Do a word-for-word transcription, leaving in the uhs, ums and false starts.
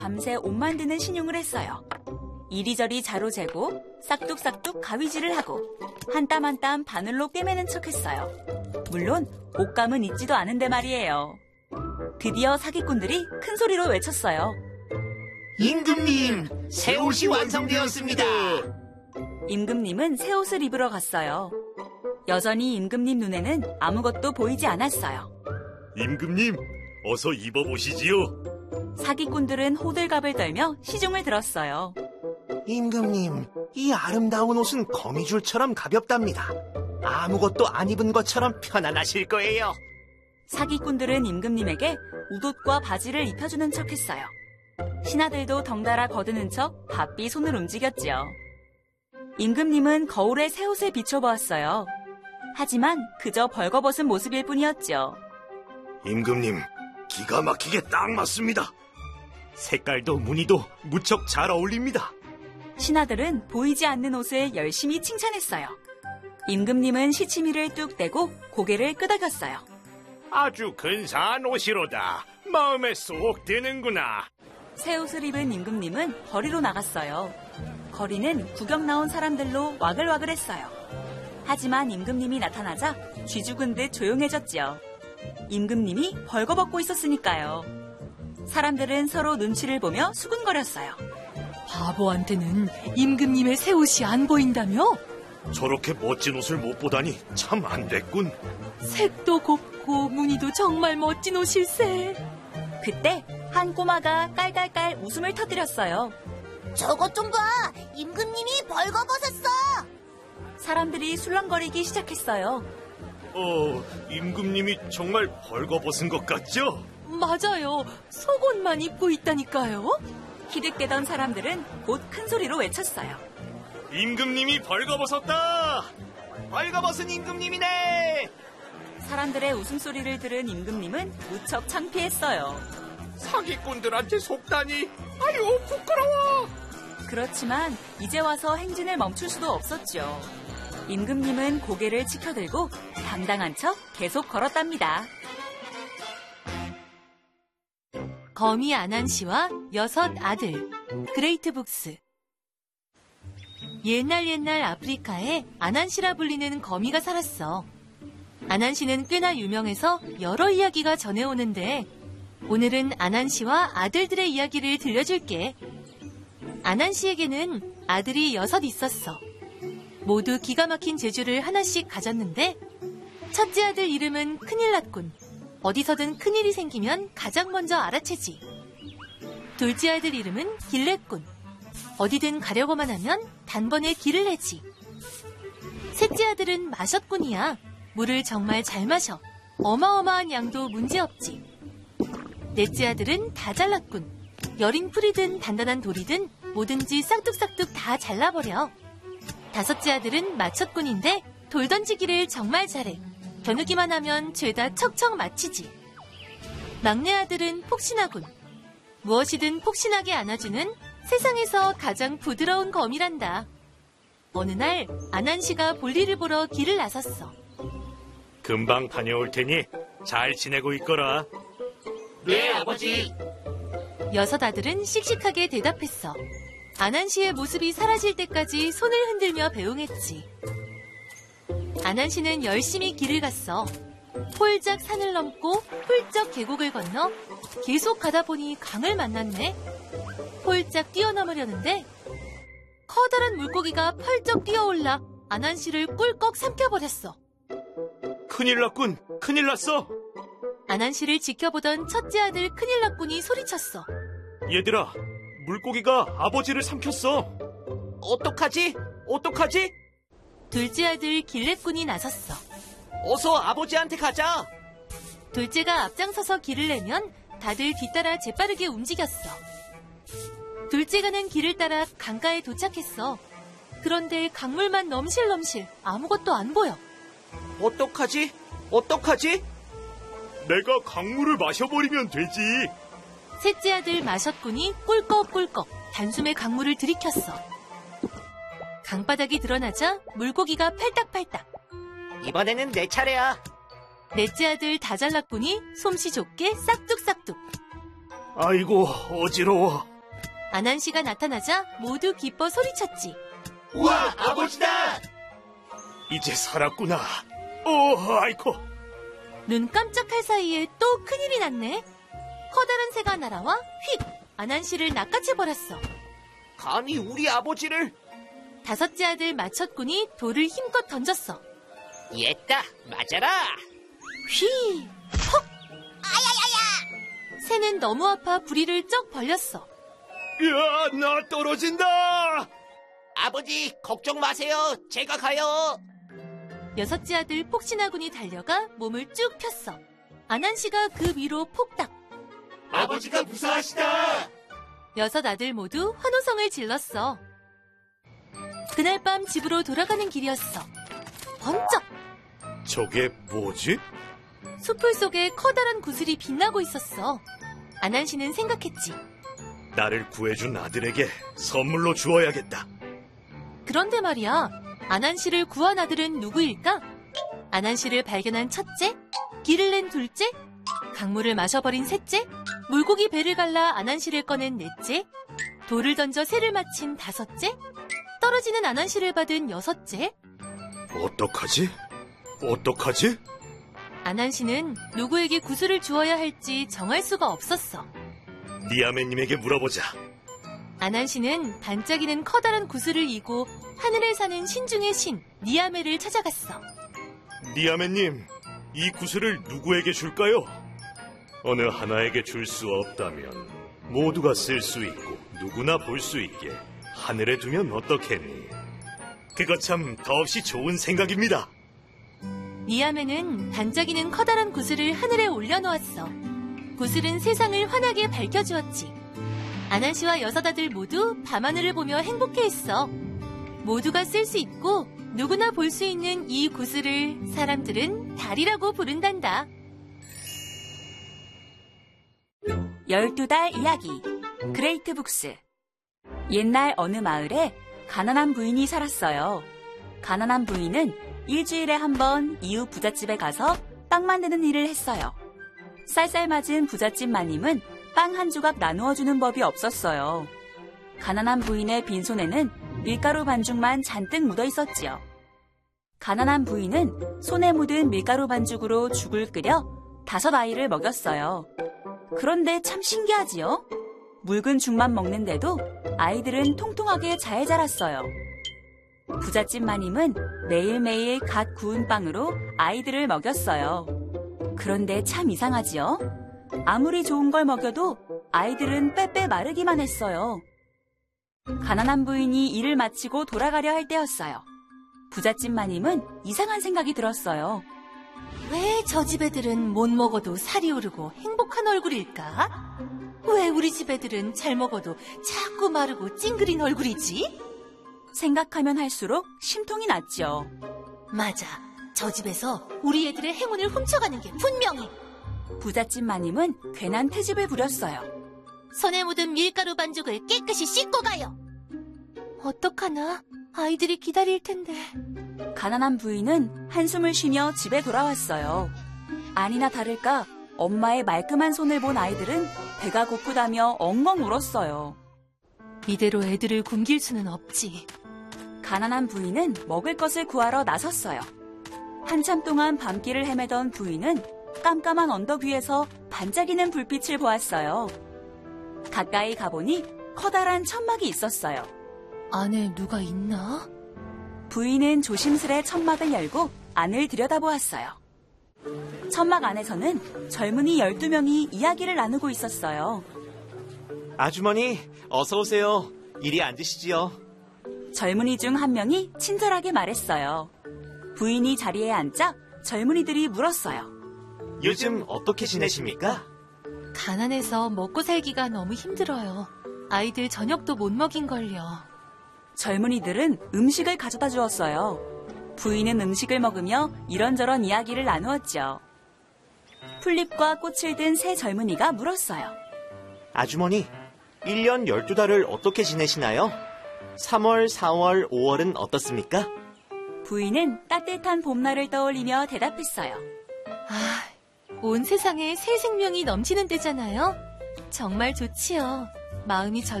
밤새 옷 만드는 신용을 했어요. 이리저리 자로 재고 싹둑싹둑 가위질을 하고 한 땀 한 땀 바늘로 꿰매는 척했어요. 물론 옷감은 잊지도 않은데 말이에요. 드디어 사기꾼들이 큰 소리로 외쳤어요. 임금님, 새 옷이 완성되었습니다. 임금님은 새 옷을 입으러 갔어요. 여전히 임금님 눈에는 아무것도 보이지 않았어요. 임금님, 어서 입어보시지요. 사기꾼들은 호들갑을 떨며 시중을 들었어요. 임금님, 이 아름다운 옷은 거미줄처럼 가볍답니다. 아무것도 안 입은 것처럼 편안하실 거예요. 사기꾼들은 임금님에게 웃옷과 바지를 입혀주는 척했어요. 신하들도 덩달아 거드는 척 바삐 손을 움직였죠. 임금님은 거울에 새 옷을 비춰보았어요. 하지만 그저 벌거벗은 모습일 뿐이었죠. 임금님, 기가 막히게 딱 맞습니다. 색깔도 무늬도 무척 잘 어울립니다. 신하들은 보이지 않는 옷을 열심히 칭찬했어요. 임금님은 시치미를 뚝 떼고 고개를 끄덕였어요. 아주 근사한 옷이로다. 마음에 쏙 드는구나. 새 옷을 입은 임금님은 거리로 나갔어요. 거리는 구경 나온 사람들로 와글와글했어요. 하지만 임금님이 나타나자 쥐 죽은 듯 조용해졌죠. 임금님이 벌거벗고 있었으니까요. 사람들은 서로 눈치를 보며 수군거렸어요. 바보한테는 임금님의 새 옷이 안 보인다며? 저렇게 멋진 옷을 못 보다니 참 안 됐군. 색도 곱고 무늬도 정말 멋진 옷일세. 그때 한 꼬마가 깔깔깔 웃음을 터뜨렸어요. 저것 좀 봐! 임금님이 벌거벗었어! 사람들이 술렁거리기 시작했어요. 어, 임금님이 정말 벌거벗은 것 같죠? 맞아요. 속옷만 입고 있다니까요. 기득대던 사람들은 곧 큰 소리로 외쳤어요. 임금님이 벌거벗었다! 벌거벗은 임금님이네! 사람들의 웃음소리를 들은 임금님은 무척 창피했어요. 사기꾼들한테 속다니. 아유, 부끄러워. 그렇지만 이제 와서 행진을 멈출 수도 없었죠. 임금님은 고개를 치켜들고 당당한 척 계속 걸었답니다. 거미 아난시와 여섯 아들, 그레이트 북스. 옛날 옛날 아프리카에 아난시라 불리는 거미가 살았어. 아난시는 꽤나 유명해서 여러 이야기가 전해오는데 오늘은 아난시와 아들들의 이야기를 들려줄게. 아난시에게는 아들이 여섯 있었어. 모두 기가 막힌 재주를 하나씩 가졌는데 첫째 아들 이름은 큰일났군. 어디서든 큰일이 생기면 가장 먼저 알아채지. 둘째 아들 이름은 길랬군. 어디든 가려고만 하면 단번에 길을 내지. 셋째 아들은 마셨군이야. 물을 정말 잘 마셔. 어마어마한 양도 문제없지. 넷째 아들은 다 잘났군. 여린 풀이든 단단한 돌이든 뭐든지 싹둑싹둑 다 잘라버려. 다섯째 아들은 마쳤군인데 돌 던지기를 정말 잘해. 겨누기만 하면 죄다 척척 맞히지. 막내 아들은 폭신하군. 무엇이든 폭신하게 안아주는 세상에서 가장 부드러운 거미란다. 어느 날 아난시가 볼일을 보러 길을 나섰어. 금방 다녀올 테니 잘 지내고 있거라. 네, 아버지. 여섯 아들은 씩씩하게 대답했어. 아난시의 모습이 사라질 때까지 손을 흔들며 배웅했지. 아난시는 열심히 길을 갔어. 홀짝 산을 넘고 훌쩍 계곡을 건너 계속 가다 보니 강을 만났네. 홀짝 뛰어넘으려는데 커다란 물고기가 펄쩍 뛰어올라 아난시를 꿀꺽 삼켜버렸어. 큰일 났군. 큰일 났어. 아난시를 지켜보던 첫째 아들 큰일났군이 소리쳤어. 얘들아, 물고기가 아버지를 삼켰어. 어떡하지? 어떡하지? 둘째 아들 길렛군이 나섰어. 어서 아버지한테 가자. 둘째가 앞장서서 길을 내면 다들 뒤따라 재빠르게 움직였어. 둘째 가는 길을 따라 강가에 도착했어. 그런데 강물만 넘실넘실 아무것도 안 보여. 어떡하지? 어떡하지? 내가 강물을 마셔버리면 되지. 셋째 아들 마셨군이 꿀꺽꿀꺽 단숨에 강물을 들이켰어. 강바닥이 드러나자 물고기가 팔딱팔딱. 이번에는 내 차례야. 넷째 아들 다잘났군이 솜씨 좋게 싹둑싹둑. 아이고, 어지러워. 아난씨가 나타나자 모두 기뻐 소리쳤지. 우와, 아버지다! 이제 살았구나. 오, 아이코. 눈 깜짝할 사이에 또 큰일이 났네. 커다란 새가 날아와 휙! 아난씨를 낚아채버렸어. 감히 우리 아버지를... 다섯째 아들 마천군이 돌을 힘껏 던졌어. 얘다, 맞아라! 휘! 헉! 아야야야! 새는 너무 아파 부리를 쩍 벌렸어. 야, 나 떨어진다. 아버지, 걱정 마세요. 제가 가요. 여섯째 아들 폭신아군이 달려가 몸을 쭉 폈어. 아난씨가 그 위로 폭닥. 아버지가 무사하시다! 여섯 아들 모두 환호성을 질렀어. 그날 밤 집으로 돌아가는 길이었어. 번쩍! 저게 뭐지? 숲풀 속에 커다란 구슬이 빛나고 있었어. 아난씨는 생각했지. 나를 구해준 아들에게 선물로 주어야겠다. 그런데 말이야, 아난씨를 구한 아들은 누구일까? 아난씨를 발견한 첫째, 길을 낸 둘째, 강물을 마셔버린 셋째, 물고기 배를 갈라 아난씨를 꺼낸 넷째, 돌을 던져 새를 맞힌 다섯째, 떨어지는 아난씨를 받은 여섯째. 어떡하지? 어떡하지? 아난씨는 누구에게 구슬을 주어야 할지 정할 수가 없었어. 니아메님에게 물어보자. 아난씨는 반짝이는 커다란 구슬을 이고 하늘에 사는 신 중의 신, 니아메를 찾아갔어. 니아메님, 이 구슬을 누구에게 줄까요? 어느 하나에게 줄 수 없다면 모두가 쓸 수 있고 누구나 볼 수 있게 하늘에 두면 어떻겠니? 그거 참 더없이 좋은 생각입니다. 니아메는 반짝이는 커다란 구슬을 하늘에 올려놓았어. 구슬은 세상을 환하게 밝혀주었지. 아난씨와 여섯 아들 모두 밤하늘을 보며 행복해했어. 모두가 쓸 수 있고 누구나 볼 수 있는 이 구슬을 사람들은 달이라고 부른단다. 열두 달 이야기 그레이트 북스. 옛날 어느 마을에 가난한 부인이 살았어요. 가난한 부인은 일주일에 한 번 이웃 부잣집에 가서 빵 만드는 일을 했어요. 쌀쌀맞은 부잣집 마님은 빵 한 조각 나누어주는 법이 없었어요. 가난한 부인의 빈손에는 밀가루 반죽만 잔뜩 묻어 있었지요. 가난한 부인은 손에 묻은 밀가루 반죽으로 죽을 끓여 다섯 아이를 먹였어요. 그런데 참 신기하지요? 묽은 죽만 먹는데도 아이들은 통통하게 잘 자랐어요. 부잣집 마님은 매일매일 갓 구운 빵으로 아이들을 먹였어요. 그런데 참 이상하지요? 아무리 좋은 걸 먹여도 아이들은 빼빼 마르기만 했어요. 가난한 부인이 일을 마치고 돌아가려 할 때였어요. 부잣집 마님은 이상한 생각이 들었어요. 왜 저 집 애들은 못 먹어도 살이 오르고 행복한 얼굴일까? 왜 우리 집 애들은 잘 먹어도 자꾸 마르고 찡그린 얼굴이지? 생각하면 할수록 심통이 났죠. 맞아. 저 집에서 우리 애들의 행운을 훔쳐가는 게 분명해. 부잣집 마님은 괜한 트집을 부렸어요. 손에 묻은 밀가루 반죽을 깨끗이 씻고 가요. 어떡하나? 아이들이 기다릴 텐데. 가난한 부인은 한숨을 쉬며 집에 돌아왔어요. 아니나 다를까 엄마의 말끔한 손을 본 아이들은 배가 고프다며 엉엉 울었어요. 이대로 애들을 굶길 수는 없지. 가난한 부인은 먹을 것을 구하러 나섰어요. 한참 동안 밤길을 헤매던 부인은 깜깜한 언덕 위에서 반짝이는 불빛을 보았어요. 가까이 가보니 커다란 천막이 있었어요. 안에 누가 있나? 부인은 조심스레 천막을 열고 안을 들여다보았어요. 천막 안에서는 젊은이 열두 명이 이야기를 나누고 있었어요. 아주머니, 어서 오세요. 이리 앉으시지요. 젊은이 중 한 명이 친절하게 말했어요. 부인이 자리에 앉자 젊은이들이 물었어요. 요즘 어떻게 지내십니까? 가난해서 먹고 살기가 너무 힘들어요. 아이들 저녁도 못 먹인걸요. 젊은이들은 음식을 가져다 주었어요. 부인은 음식을 먹으며 이런저런 이야기를 나누었죠. 풀잎과 꽃을 든 새 젊은이가 물었어요. 아주머니, 일 년 열두 달을 어떻게 지내시나요? 삼월, 사월, 오월은 어떻습니까? 부인은 따뜻한 봄날을 떠올리며 대답했어요. 아, 온 세상에 새 생명이 넘치는 때잖아요. 정말 좋지요. 마음이 절